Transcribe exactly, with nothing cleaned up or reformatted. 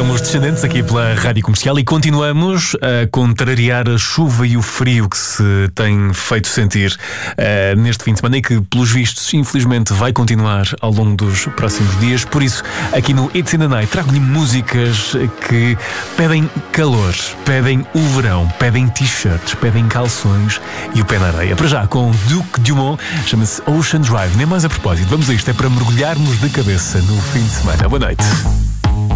Somos Descendentes aqui pela Rádio Comercial e continuamos a contrariar a chuva e o frio que se tem feito sentir uh, neste fim de semana e que, pelos vistos, infelizmente vai continuar ao longo dos próximos dias. Por isso, aqui no It's in the Night trago-lhe músicas que pedem calor, pedem o verão, pedem t-shirts, pedem calções e o pé na areia. Para já, com Duke Dumont, chama-se Ocean Drive. Nem mais a propósito, vamos a isto, é para mergulharmos de cabeça no fim de semana. Boa noite.